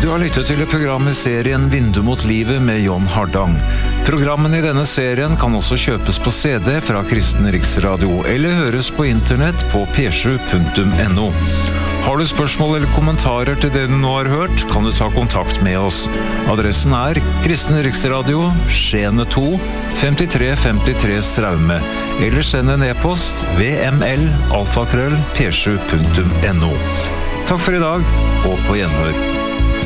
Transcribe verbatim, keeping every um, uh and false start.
Du har lyttet til programmet serien Vindu mot livet med John Hardang. Programmene i denne serien kan også kjøpes på C D fra Kristen Riksradio eller høres på internett på p sju punktum no. Har du spørsmål eller kommentarer til det du nå har hørt, kan du ta kontakt med oss. Adressen er Kristen Riksradio, Skjene to, femtitre femtitre Straume, eller send en e-post vml alfakrøll p sju punktum no. Takk for i dag, og på gjenhør.